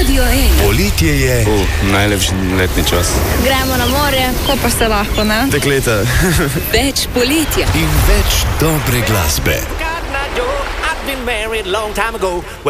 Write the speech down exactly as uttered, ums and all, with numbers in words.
Radio ena. Poletje je. Uh, najlepši letni čas. Gremo na morje, ko pa se lahko, ne? Dekleta. Več poletja. In več dobre glasbe.